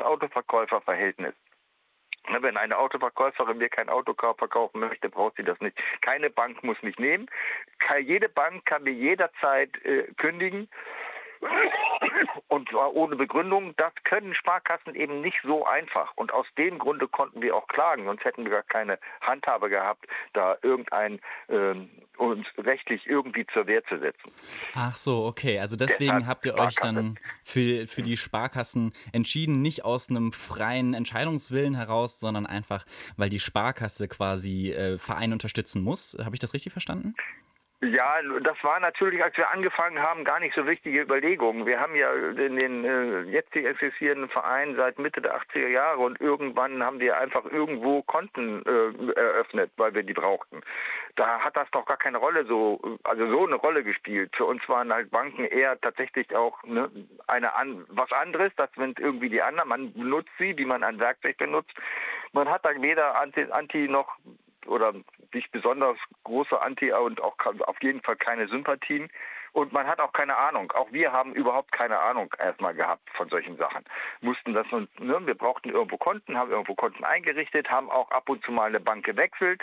Autoverkäufer-Verhältnis. Wenn eine Autoverkäuferin mir kein Auto verkaufen möchte, braucht sie das nicht. Keine Bank muss mich nehmen. Jede Bank kann mir jederzeit kündigen. Und zwar ohne Begründung. Das können Sparkassen eben nicht so einfach. Und aus dem Grunde konnten wir auch klagen. Sonst hätten wir gar keine Handhabe gehabt, da uns rechtlich irgendwie zur Wehr zu setzen. Ach so, okay. Also deswegen habt ihr euch dann für die Sparkassen entschieden, nicht aus einem freien Entscheidungswillen heraus, sondern einfach, weil die Sparkasse quasi Verein unterstützen muss. Habe ich das richtig verstanden? Ja, das war natürlich, als wir angefangen haben, gar nicht so wichtige Überlegungen. Wir haben ja den jetzt existierenden Verein seit Mitte der 80er Jahre und irgendwann haben wir einfach irgendwo Konten eröffnet, weil wir die brauchten. Da hat das doch gar keine Rolle so eine Rolle gespielt. Für uns waren halt Banken eher tatsächlich auch was anderes. Das sind irgendwie die anderen. Man benutzt sie, wie man ein Werkzeug benutzt. Man hat dann weder Anti noch oder nicht besonders große Anti und auch auf jeden Fall keine Sympathien. Und man hat auch keine Ahnung. Auch wir haben überhaupt keine Ahnung erstmal gehabt von solchen Sachen. Wir brauchten irgendwo Konten, haben irgendwo Konten eingerichtet, haben auch ab und zu mal eine Bank gewechselt.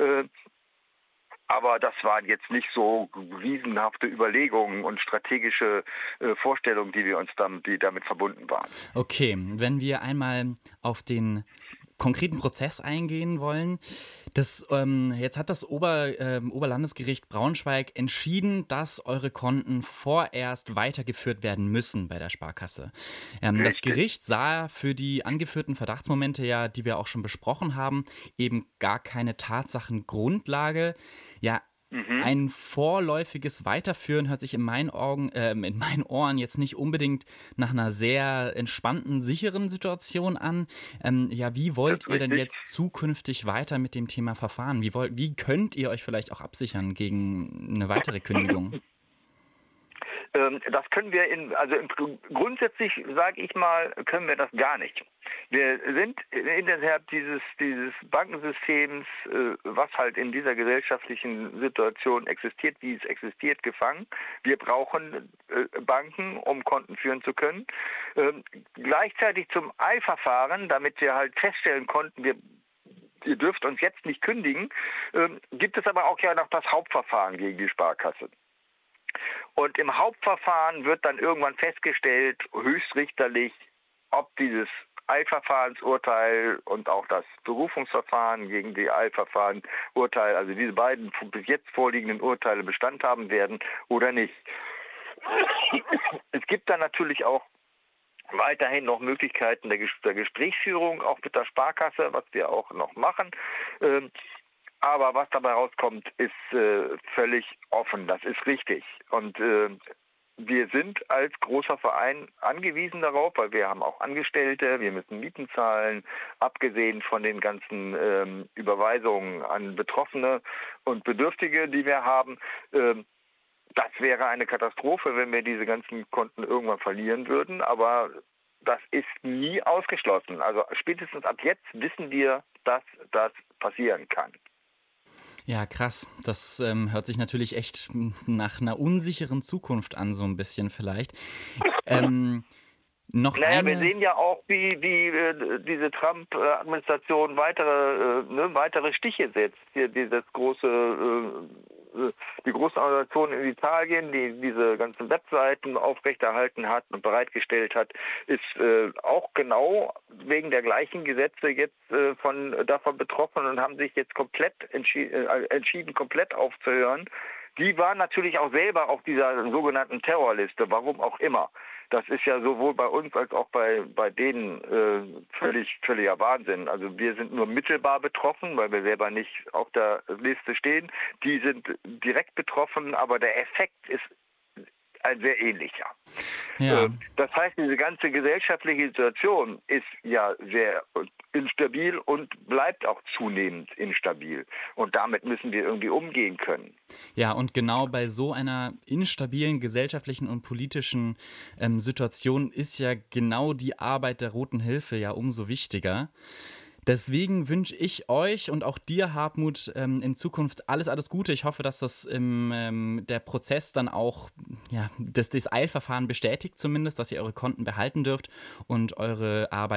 Aber das waren jetzt nicht so riesenhafte Überlegungen und strategische Vorstellungen, die damit verbunden waren. Okay, wenn wir einmal auf den konkreten Prozess eingehen wollen. Jetzt hat das Oberlandesgericht Braunschweig entschieden, dass eure Konten vorerst weitergeführt werden müssen bei der Sparkasse. Das Gericht sah für die angeführten Verdachtsmomente, ja, die wir auch schon besprochen haben, eben gar keine Tatsachengrundlage. Ja, ein vorläufiges Weiterführen hört sich in meinen Ohren jetzt nicht unbedingt nach einer sehr entspannten, sicheren Situation an. Wie wollt ihr denn jetzt zukünftig weiter mit dem Thema verfahren? Wie könnt ihr euch vielleicht auch absichern gegen eine weitere Kündigung? Das können wir grundsätzlich, sage ich mal, können wir das gar nicht. Wir sind innerhalb dieses Bankensystems, was halt in dieser gesellschaftlichen Situation existiert, wie es existiert, gefangen. Wir brauchen Banken, um Konten führen zu können. Gleichzeitig zum Eilverfahren, damit wir halt feststellen konnten, ihr dürft uns jetzt nicht kündigen, gibt es aber auch ja noch das Hauptverfahren gegen die Sparkasse. Und im Hauptverfahren wird dann irgendwann festgestellt, höchstrichterlich, ob dieses Eilverfahrensurteil und auch das Berufungsverfahren gegen die Eilverfahrensurteil, also diese beiden bis jetzt vorliegenden Urteile Bestand haben werden oder nicht. Es gibt dann natürlich auch weiterhin noch Möglichkeiten der Gesprächsführung, auch mit der Sparkasse, was wir auch noch machen. Aber was dabei rauskommt, ist völlig offen. Das ist richtig. Und wir sind als großer Verein angewiesen darauf, weil wir haben auch Angestellte, wir müssen Mieten zahlen, abgesehen von den ganzen Überweisungen an Betroffene und Bedürftige, die wir haben. Das wäre eine Katastrophe, wenn wir diese ganzen Konten irgendwann verlieren würden. Aber das ist nie ausgeschlossen. Also spätestens ab jetzt wissen wir, dass das passieren kann. Ja, krass. Das hört sich natürlich echt nach einer unsicheren Zukunft an, so ein bisschen vielleicht. Wir sehen ja auch, wie diese Trump-Administration weitere Stiche setzt. Hier die große Organisation in Italien, die diese ganzen Webseiten aufrechterhalten hat und bereitgestellt hat, ist auch genau wegen der gleichen Gesetze jetzt davon betroffen und haben sich jetzt komplett entschieden, komplett aufzuhören. Die waren natürlich auch selber auf dieser sogenannten Terrorliste, warum auch immer. Das ist ja sowohl bei uns als auch bei denen völliger Wahnsinn. Also wir sind nur mittelbar betroffen, weil wir selber nicht auf der Liste stehen. Die sind direkt betroffen, aber der Effekt ist ein sehr ähnlicher. Ja. Das heißt, diese ganze gesellschaftliche Situation ist ja sehr instabil und bleibt auch zunehmend instabil. Und damit müssen wir irgendwie umgehen können. Ja, und genau bei so einer instabilen gesellschaftlichen und politischen Situation ist ja genau die Arbeit der Roten Hilfe ja umso wichtiger. Deswegen wünsche ich euch und auch dir, Hartmut, in Zukunft alles Gute. Ich hoffe, dass das der Prozess dann auch, das Eilverfahren bestätigt zumindest, dass ihr eure Konten behalten dürft und eure Arbeit